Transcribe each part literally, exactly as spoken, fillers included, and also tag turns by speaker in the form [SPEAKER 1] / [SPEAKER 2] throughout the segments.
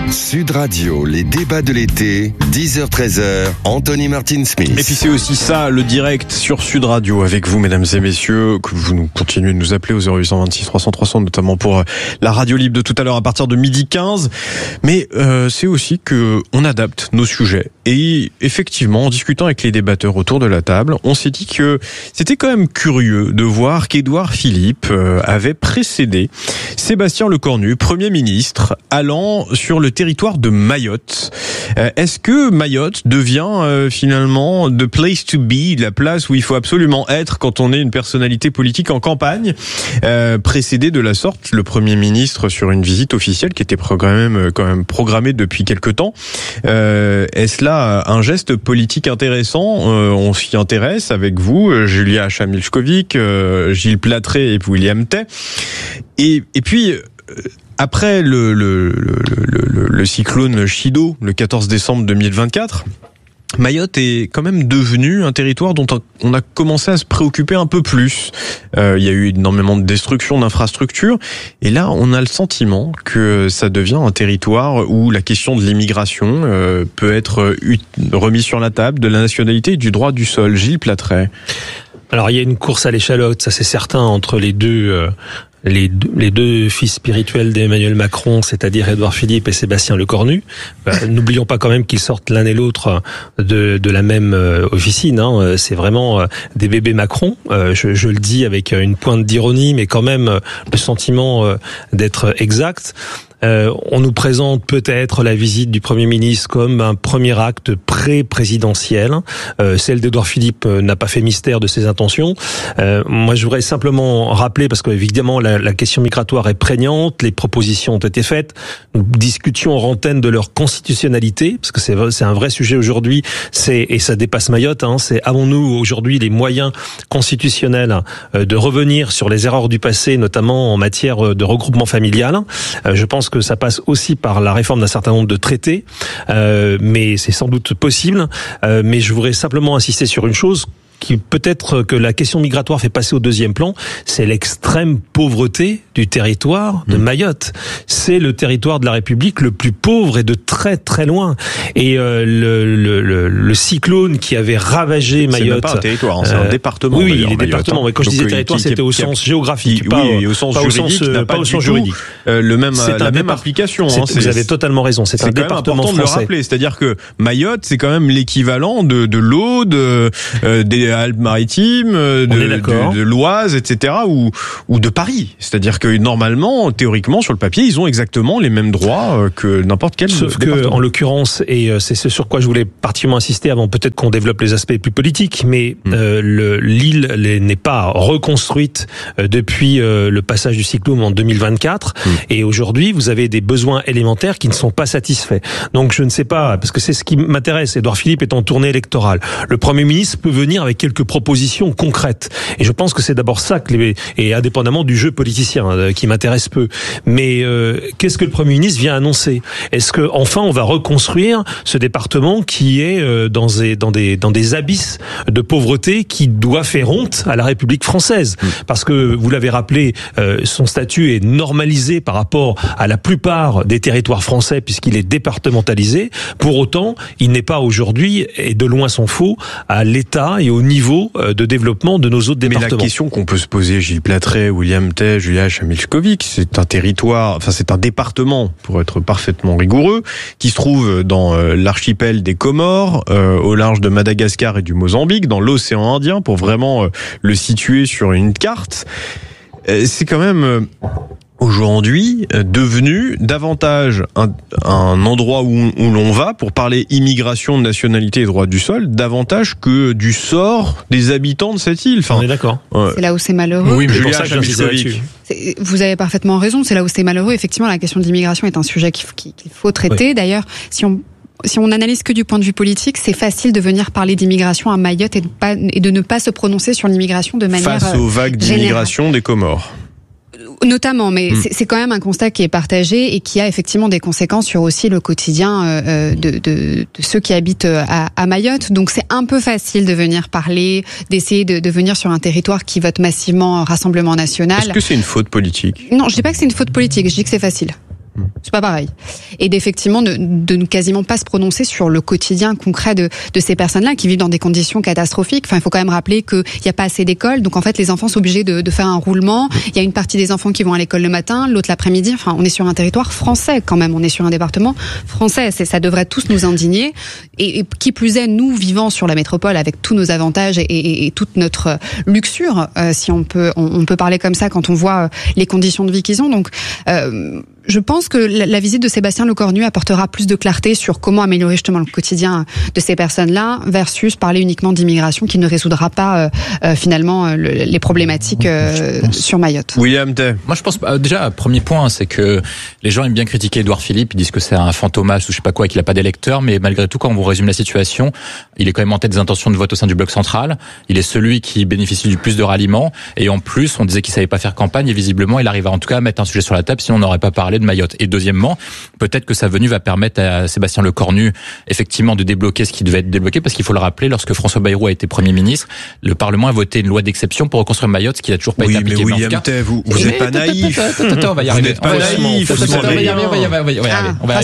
[SPEAKER 1] Sud Radio, les débats de l'été, dix heures treize heures, Anthony Martin-Smith.
[SPEAKER 2] Et puis c'est aussi ça, le direct sur Sud Radio avec vous, mesdames et messieurs, que vous nous continuez de nous appeler au zéro huit cent vingt-six trois cents trois cents, notamment pour la radio libre de tout à l'heure à partir de midi quinze. Mais euh, c'est aussi que on adapte nos sujets. Et effectivement, en discutant avec les débatteurs autour de la table, on s'est dit que c'était quand même curieux de voir qu'Édouard Philippe euh, avait précédé Sébastien Lecornu, Premier ministre, allant sur le territoire de Mayotte. Euh, est-ce que Mayotte devient euh, finalement the place to be, la place où il faut absolument être quand on est une personnalité politique en campagne, euh, précédé de la sorte le Premier ministre sur une visite officielle qui était programmée, quand même programmée depuis quelque temps. Euh, est-ce là un geste politique intéressant? euh, On s'y intéresse avec vous, Julia Chamilchkovic, euh, Gilles Platré et William Tay. Et, et puis... Euh, Après le, le, le, le, le cyclone Chido, le quatorze décembre deux mille vingt-quatre, Mayotte est quand même devenu un territoire dont on a commencé à se préoccuper un peu plus. Euh, il y a eu énormément de destruction d'infrastructures. Et là, on a le sentiment que ça devient un territoire où la question de l'immigration euh, peut être remise sur la table, de la nationalité et du droit du sol. Gilles Platré.
[SPEAKER 3] Alors, il y a une course à l'échalote, ça c'est certain, entre les deux... Euh Les deux, les deux fils spirituels d'Emmanuel Macron, c'est-à-dire Édouard Philippe et Sébastien Lecornu. Euh, n'oublions pas quand même qu'ils sortent l'un et l'autre de, de la même euh, officine. Hein. C'est vraiment euh, des bébés Macron. Euh, je, je le dis avec une pointe d'ironie, mais quand même euh, le sentiment euh, d'être exact. Euh, on nous présente peut-être la visite du Premier ministre comme un premier acte pré-présidentiel. Euh, celle d'Édouard Philippe euh, n'a pas fait mystère de ses intentions. Euh, moi, je voudrais simplement rappeler, parce que évidemment la, la question migratoire est prégnante, les propositions ont été faites. Nous discutions en antenne de leur constitutionnalité, parce que c'est, c'est un vrai sujet aujourd'hui. C'est et ça dépasse Mayotte. Hein, c'est avons-nous aujourd'hui les moyens constitutionnels euh, de revenir sur les erreurs du passé, notamment en matière de regroupement familial. Euh, je pense que ça passe aussi par la réforme d'un certain nombre de traités, euh, mais c'est sans doute possible. Euh, mais je voudrais simplement insister sur une chose qui peut-être que la question migratoire fait passer au deuxième plan, c'est l'extrême pauvreté du territoire de Mayotte. C'est le territoire de la République le plus pauvre et de très très loin. Et euh, le, le, le, le cyclone qui avait ravagé Mayotte... C'est même
[SPEAKER 2] pas un territoire, hein, c'est un euh, département.
[SPEAKER 3] Oui, oui, les départements. Quand je disais territoire, qui, c'était au qui, sens géographique,
[SPEAKER 2] qui,
[SPEAKER 3] pas,
[SPEAKER 2] oui, au sens
[SPEAKER 3] pas
[SPEAKER 2] juridique,
[SPEAKER 3] au sens, pas au sens juridique.
[SPEAKER 2] Euh, le même, c'est la même marque. application.
[SPEAKER 3] C'est,
[SPEAKER 2] hein,
[SPEAKER 3] vous avez totalement raison. C'est, c'est un département
[SPEAKER 2] important
[SPEAKER 3] français.
[SPEAKER 2] De le rappeler, c'est-à-dire que Mayotte, c'est quand même l'équivalent de, de l'Aude, euh, des Alpes-Maritimes, de, de, de l'Oise, et cetera, ou, ou de Paris. C'est-à-dire que normalement, théoriquement, sur le papier, ils ont exactement les mêmes droits que n'importe quel
[SPEAKER 3] Sauf
[SPEAKER 2] département.
[SPEAKER 3] que, en l'occurrence, et c'est ce sur quoi je voulais particulièrement insister avant peut-être qu'on développe les aspects plus politiques, mais mmh. euh, le, l'île n'est pas reconstruite euh, depuis euh, le passage du cyclone en deux mille vingt-quatre, mmh. et aujourd'hui, vous avez des besoins élémentaires qui ne sont pas satisfaits. Donc, je ne sais pas, parce que c'est ce qui m'intéresse. Édouard Philippe est en tournée électorale. Le Premier ministre peut venir avec quelques propositions concrètes. Et je pense que c'est d'abord ça que les, et indépendamment du jeu politicien hein, qui m'intéresse peu. Mais euh, qu'est-ce que le Premier ministre vient annoncer? Est-ce que enfin on va reconstruire ce département qui est euh, dans des dans des dans des abysses de pauvreté qui doit faire honte à la République française? Mmh. Parce que vous l'avez rappelé, euh, son statut est normalisé par rapport à la plupart des territoires français puisqu'il est départementalisé. Pour autant, il n'est pas aujourd'hui, et de loin s'en faut, à l'état et au niveau de développement de nos autres départements.
[SPEAKER 2] Mais la question qu'on peut se poser, Gilles Platré, William Tay, Julia Chamilchkovic, c'est un territoire, enfin c'est un département, pour être parfaitement rigoureux, qui se trouve dans euh, l'archipel des Comores, euh, au large de Madagascar et du Mozambique, dans l'océan Indien, pour vraiment euh, le situer sur une carte. Euh, c'est quand même... Euh, aujourd'hui devenu davantage un, un endroit où, où l'on va pour parler immigration, de nationalité et droit du sol, davantage que du sort des habitants de cette île.
[SPEAKER 3] Enfin, on est d'accord.
[SPEAKER 4] Euh, c'est là où c'est malheureux.
[SPEAKER 3] Oui, mais c'est pour ça que j'insiste là-dessus.
[SPEAKER 4] Vous avez parfaitement raison, c'est là où c'est malheureux. Effectivement, la question de l'immigration est un sujet qu'il, qu'il faut traiter. Oui. D'ailleurs, si on Si on analyse que du point de vue politique, c'est facile de venir parler d'immigration à Mayotte et de, pas, et de ne pas se prononcer sur l'immigration de manière
[SPEAKER 2] face aux vagues d'immigration
[SPEAKER 4] générale.
[SPEAKER 2] Des Comores.
[SPEAKER 4] Notamment, mais mmh. c'est, c'est quand même un constat qui est partagé et qui a effectivement des conséquences sur aussi le quotidien euh, de, de, de ceux qui habitent à, à Mayotte. Donc c'est un peu facile de venir parler, d'essayer de, de venir sur un territoire qui vote massivement Rassemblement National.
[SPEAKER 2] Est-ce que c'est une faute politique ?
[SPEAKER 4] Non, je dis pas que c'est une faute politique, je dis que c'est facile. C'est pas pareil. Et d'effectivement de, de ne quasiment pas se prononcer sur le quotidien concret de, de ces personnes-là qui vivent dans des conditions catastrophiques. Enfin, il faut quand même rappeler qu'il n'y a pas assez d'écoles, donc en fait les enfants sont obligés de, de faire un roulement. Il y a une partie des enfants qui vont à l'école le matin, l'autre l'après-midi. Enfin, on est sur un territoire français quand même, on est sur un département français. C'est, ça devrait tous nous indigner. Et, et qui plus est, nous vivant sur la métropole avec tous nos avantages et, et, et toute notre luxure, euh, si on peut, on, on peut parler comme ça quand on voit les conditions de vie qu'ils ont. Donc, euh, je pense que la, la visite de Sébastien Lecornu apportera plus de clarté sur comment améliorer justement le quotidien de ces personnes-là versus parler uniquement d'immigration qui ne résoudra pas euh, euh, finalement euh, le, les problématiques euh, sur Mayotte.
[SPEAKER 2] William Tay.
[SPEAKER 5] Moi, je pense euh, déjà, premier point, c'est que les gens aiment bien critiquer Édouard Philippe. Ils disent que c'est un fantomas ou je sais pas quoi, qu'il a pas d'électeurs. Mais malgré tout, quand on vous résume la situation, il est quand même en tête des intentions de vote au sein du bloc central. Il est celui qui bénéficie du plus de ralliements. Et en plus, on disait qu'il savait pas faire campagne. Et visiblement, il arrive en tout cas à mettre un sujet sur la table. Sinon, on n'aurait pas parlé de Mayotte. Et deuxièmement, peut-être que sa venue va permettre à Sébastien Lecornu effectivement de débloquer ce qui devait être débloqué, parce qu'il faut le rappeler, lorsque François Bayrou a été Premier ministre, le Parlement a voté une loi d'exception pour reconstruire Mayotte, ce qui n'a toujours pas
[SPEAKER 2] oui,
[SPEAKER 5] été appliqué.
[SPEAKER 2] Mais William Tay, vous, vous n'êtes pas naïf.
[SPEAKER 5] On va y arriver.
[SPEAKER 2] Vous n'êtes pas naïf.
[SPEAKER 5] On va y arriver. On va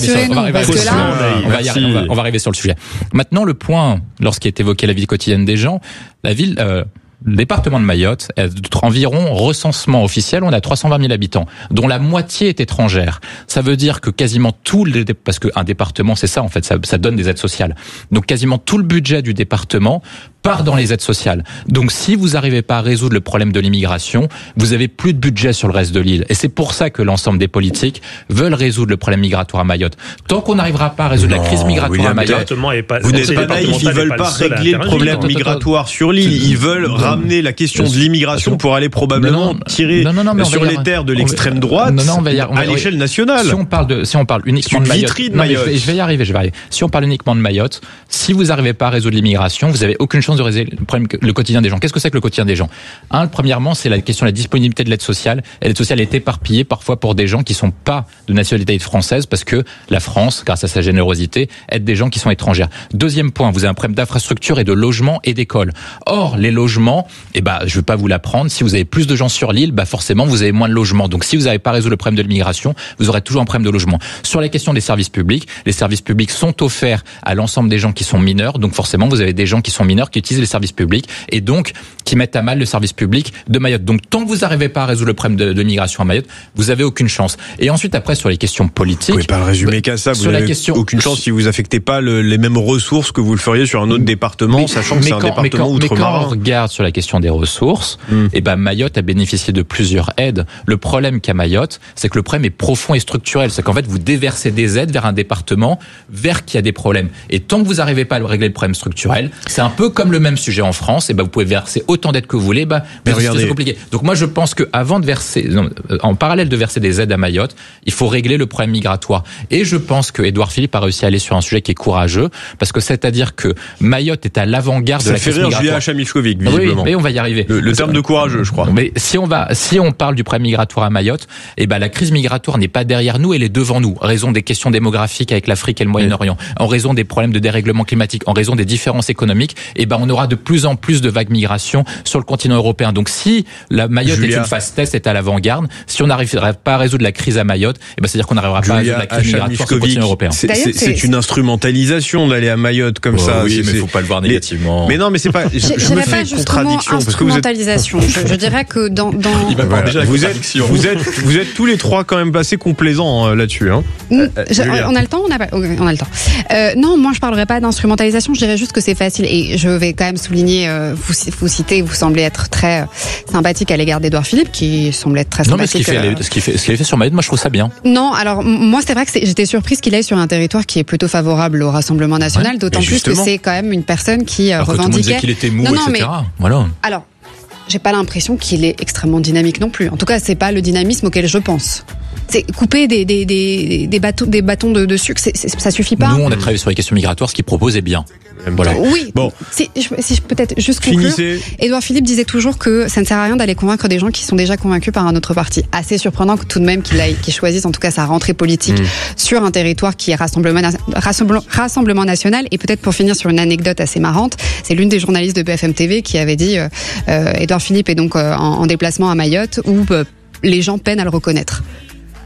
[SPEAKER 5] y arriver. On va arriver sur le sujet. Maintenant, le point, lorsqu'il est évoqué la vie quotidienne des gens, la ville. Euh, Le département de Mayotte, environ recensement officiel, on a trois cent vingt mille habitants, dont la moitié est étrangère. Ça veut dire que quasiment tout le, parce qu'un département, c'est ça en fait, ça, ça donne des aides sociales. Donc quasiment tout le budget du département part dans les aides sociales. Donc si vous n'arrivez pas à résoudre le problème de l'immigration, vous avez plus de budget sur le reste de l'île. Et c'est pour ça que l'ensemble des politiques veulent résoudre le problème migratoire à Mayotte. Tant qu'on n'arrivera pas à résoudre non, la crise migratoire William à Mayotte,
[SPEAKER 3] pas,
[SPEAKER 2] vous n'êtes pas naïf, ils veulent pas régler le problème migratoire sur l'île. Ils veulent ramener la question de l'immigration pour aller probablement tirer non, non, non, sur les terres de l'extrême droite non, non, on va y, on va, à l'échelle nationale.
[SPEAKER 5] Si on parle de, si on parle uniquement de Mayotte,
[SPEAKER 2] de Mayotte.
[SPEAKER 5] Non, je, vais, je vais y arriver, je vais y arriver. Si on parle uniquement de Mayotte, si vous n'arrivez pas à résoudre l'immigration, vous avez aucune chance de résoudre le problème, le quotidien des gens. Qu'est-ce que c'est que le quotidien des gens? Un, premièrement, c'est la question de la disponibilité de l'aide sociale. Et l'aide sociale est éparpillée parfois pour des gens qui sont pas de nationalité française, parce que la France, grâce à sa générosité, aide des gens qui sont étrangers. Deuxième point, vous avez un problème d'infrastructure et de logement et d'école. Or, les logements, eh ben, je veux pas vous l'apprendre, si vous avez plus de gens sur l'île, bah forcément vous avez moins de logements. Donc si vous n'avez pas résolu le problème de l'immigration, vous aurez toujours un problème de logement. Sur la question des services publics, les services publics sont offerts à l'ensemble des gens qui sont mineurs. Donc forcément vous avez des gens qui sont mineurs qui utilisent les services publics et donc qui mettent à mal le service public de Mayotte. Donc tant que vous n'arrivez pas à résoudre le problème de, de l'immigration à Mayotte, vous avez aucune chance. Et ensuite après sur les questions politiques,
[SPEAKER 2] vous pouvez pas le résumer qu'à ça. Vous n'avez question... aucune chance si vous affectez pas le, les mêmes ressources que vous le feriez sur un autre département, mais, sachant que c'est quand, un département outre-marin.
[SPEAKER 5] Mais quand on regarde sur la question des ressources, hum. et ben Mayotte a bénéficié de plusieurs aides. Le problème qu'a Mayotte, c'est que le problème est profond et structurel. C'est qu'en fait, vous déversez des aides vers un département vers qui a des problèmes. Et tant que vous n'arrivez pas à régler le problème structurel, c'est un peu comme le même sujet en France. Et ben vous pouvez verser autant d'aides que vous voulez. Ben, mais regardez, c'est compliqué. Donc moi, je pense que avant de verser, non, en parallèle de verser des aides à Mayotte, il faut régler le problème migratoire. Et je pense que Édouard Philippe a réussi à aller sur un sujet qui est courageux, parce que c'est-à-dire que Mayotte est à l'avant-garde de la crise migratoire.
[SPEAKER 2] Julien Chamivkovic, visiblement.
[SPEAKER 5] Oui, mais on va y arriver.
[SPEAKER 2] Le, le terme de courageux, je crois.
[SPEAKER 5] Mais si on va, si on parle du problème migratoire à Mayotte, eh ben la crise migratoire n'est pas derrière nous, elle est devant nous. En raison des questions démographiques avec l'Afrique et le Moyen-Orient, en raison des problèmes de dérèglement climatique, en raison des différences économiques, eh ben on aura de plus en plus de vagues migration sur le continent européen. Donc si la Mayotte Julia. est une phase test, est à l'avant-garde, si on n'arriverait pas à résoudre la crise à Mayotte, eh ben c'est-à-dire qu'on n'arrivera pas à résoudre la crise migratoire sur le continent européen.
[SPEAKER 2] C'est, c'est, c'est une instrumentalisation d'aller à Mayotte comme oh, ça.
[SPEAKER 5] Oui,
[SPEAKER 2] c'est,
[SPEAKER 5] mais il faut pas le voir négativement.
[SPEAKER 2] Les... Mais non, mais c'est pas. Je, je, je me fais une contradiction parce que vous êtes.
[SPEAKER 4] Je, je dirais que dans, dans...
[SPEAKER 2] Voilà. Déjà vous êtes, vous êtes, vous êtes tous les trois quand même assez complaisants euh, là-dessus. Hein.
[SPEAKER 4] Euh, je, on a le temps, on a, pas, on a le temps. Euh, non, moi je parlerai pas d'instrumentalisation. Je dirais juste que c'est facile et je vais quand même souligner. Euh, vous, vous citez, vous semblez être très euh, sympathique à l'égard d'Édouard Philippe, qui semble être très
[SPEAKER 5] non,
[SPEAKER 4] sympathique.
[SPEAKER 5] Non, mais ce qu'il fait, euh... ce qu'il fait, ce qu'il fait sur Mayotte, moi je trouve ça bien.
[SPEAKER 4] Non, alors moi c'est vrai que c'est, j'étais surprise qu'il aille sur un territoire qui est plutôt favorable au Rassemblement national, ouais, d'autant plus que c'est quand même une personne qui
[SPEAKER 5] alors
[SPEAKER 4] revendiquait.
[SPEAKER 5] Que tout le monde disait qu'il était mou, non, non, et cetera. Mais... Voilà.
[SPEAKER 4] Alors. J'ai pas l'impression qu'il est extrêmement dynamique non plus. En tout cas, c'est pas le dynamisme auquel je pense. C'est couper des des des des bâtons des bâtons de, de sucre, c'est, c'est, ça suffit pas.
[SPEAKER 5] Nous, on a travaillé sur les questions migratoires, ce qu'il propose est bien. Voilà.
[SPEAKER 4] Oui. Bon. Si, si je peux peut-être juste conclure. Édouard Philippe disait toujours que ça ne sert à rien d'aller convaincre des gens qui sont déjà convaincus par un autre parti. Assez surprenant que tout de même qu'il aille, qu'il choisisse en tout cas sa rentrée politique mmh. sur un territoire qui est rassemblement, rassemblement, rassemblement national. Et peut-être pour finir sur une anecdote assez marrante, c'est l'une des journalistes de B F M T V qui avait dit euh, euh, Édouard Philippe est donc euh, en, en déplacement à Mayotte où euh, les gens peinent à le reconnaître.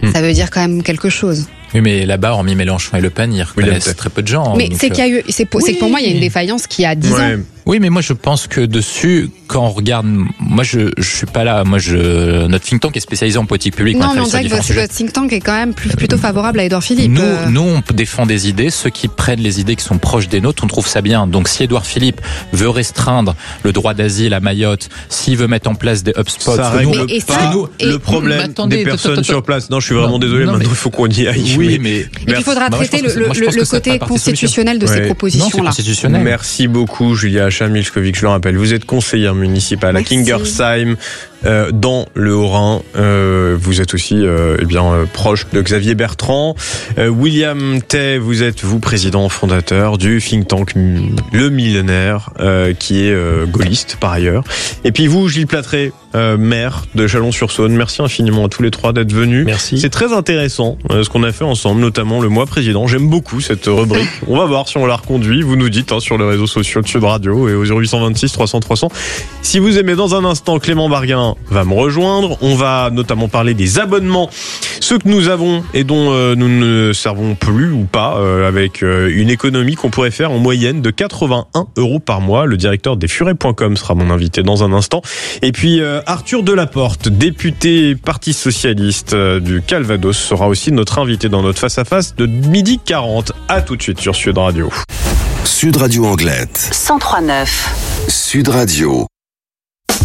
[SPEAKER 4] mmh. ça veut dire quand même quelque chose.
[SPEAKER 5] Oui, mais là-bas, hormis Mélenchon et Le Pen, ils reconnaissent très peu de gens.
[SPEAKER 4] Mais c'est, qu'il y a eu, c'est, pour, oui. c'est que pour moi, il y a une défaillance qui a dix ouais. ans.
[SPEAKER 5] Oui, mais moi je pense que dessus, quand on regarde, moi je je suis pas là, moi je notre think tank est spécialisé en politique publique.
[SPEAKER 4] Non, mais on dirait que votre, votre think tank est quand même plus, plutôt favorable à Édouard Philippe.
[SPEAKER 5] Nous,
[SPEAKER 4] euh...
[SPEAKER 5] nous on défend des idées, ceux qui prennent les idées qui sont proches des nôtres, on trouve ça bien. Donc si Édouard Philippe veut restreindre le droit d'asile à Mayotte, s'il veut mettre en place des hotspots,
[SPEAKER 2] ça règle nous, pas ça, nous, le problème attendez, des personnes t- t- t- sur place. Non, je suis vraiment non, désolé. Non, maintenant, il faut qu'on y aille.
[SPEAKER 5] Oui, mais
[SPEAKER 4] et puis il faudra traiter le, le, le côté constitutionnel de ces propositions-là.
[SPEAKER 2] Merci beaucoup, Julia Acham-Milchkovic. Je le rappelle, vous êtes conseillère municipale à Kingersheim, euh, dans le Haut-Rhin. Euh, vous êtes aussi euh, eh bien euh, proche de Xavier Bertrand. Euh, William Tay, vous êtes vous président fondateur du think tank Le Millénaire, euh, qui est euh, gaulliste par ailleurs. Et puis vous, Gilles Platré, euh, maire de Chalon-sur-Saône. Merci infiniment à tous les trois d'être venus.
[SPEAKER 3] Merci.
[SPEAKER 2] C'est très intéressant euh, ce qu'on a fait ensemble, notamment le mois président. J'aime beaucoup cette rubrique. On va voir si on la reconduit. Vous nous dites hein, sur les réseaux sociaux de Sud Radio et au zéro huit cent vingt-six trois cents trois cents. Si vous aimez, dans un instant, Clément Barguin va me rejoindre. On va notamment parler des abonnements, ceux que nous avons et dont euh, nous ne servons plus ou pas, euh, avec euh, une économie qu'on pourrait faire en moyenne de quatre-vingt-un euros par mois. Le directeur des furets point com sera mon invité dans un instant. Et puis euh, Arthur Delaporte, député Parti Socialiste euh, du Calvados, sera aussi notre invité dans notre face-à-face de midi quarante. À tout de suite sur Sud Radio.
[SPEAKER 1] Sud Radio Anglette.
[SPEAKER 6] cent trois neuf.
[SPEAKER 1] Sud Radio.